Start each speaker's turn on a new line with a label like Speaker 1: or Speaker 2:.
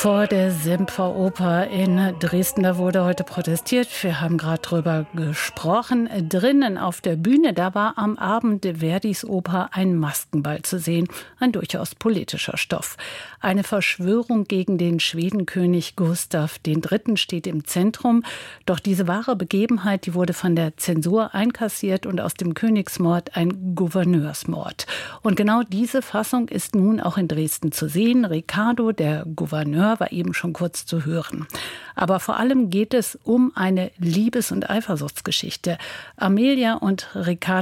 Speaker 1: Vor der Semperoper in Dresden, da wurde heute protestiert. Wir haben gerade drüber gesprochen. Drinnen auf der Bühne, da war am Abend Verdis Oper Ein Maskenball zu sehen. Ein durchaus politischer Stoff. Eine Verschwörung gegen den Schwedenkönig Gustav III. Steht im Zentrum. Doch diese wahre Begebenheit, die wurde von der Zensur einkassiert und aus dem Königsmord ein Gouverneursmord. Und genau diese Fassung ist nun auch in Dresden zu sehen. Ricardo, der Gouverneur, war eben schon kurz zu hören. Aber vor allem geht es um eine Liebes- und Eifersuchtsgeschichte. Amelia und Ricardo